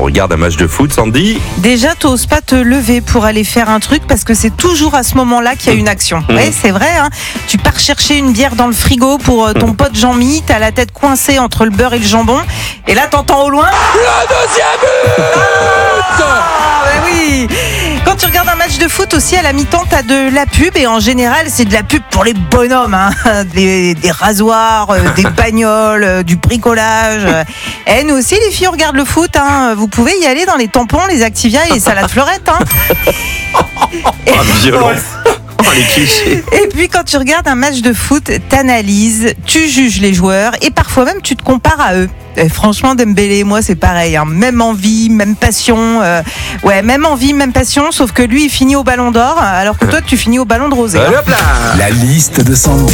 regarde un match de foot, Sandy? Déjà, t'oses pas te lever pour aller faire un truc parce que c'est toujours à ce moment-là qu'il y a une action. Ouais, c'est vrai. Hein. Tu pars chercher une bière dans le frigo pour ton pote Jean-Mi, t'as la tête coincée entre le beurre et le jambon, et là t'entends au loin Le deuxième but! bah oui. Quand tu regardes un match de foot aussi, à la mi-temps, t'as de la pub, et en général, c'est de la pub pour les bonhommes, hein. Des rasoirs, des bagnoles, du bricolage. Et nous aussi, les filles, on regarde le foot, hein. Vous pouvez y aller dans les tampons, les Activia et les salades fleurettes, hein. Violent. Les clichés. Et puis quand tu regardes un match de foot, t'analyses, tu juges les joueurs et parfois même tu te compares à eux. Et franchement, Dembélé et moi c'est pareil, hein. Même envie, même passion, même envie, même passion, sauf que lui il finit au Ballon d'Or alors que toi tu finis au Ballon de Rosé. Allez, hop là. La liste de Sandy.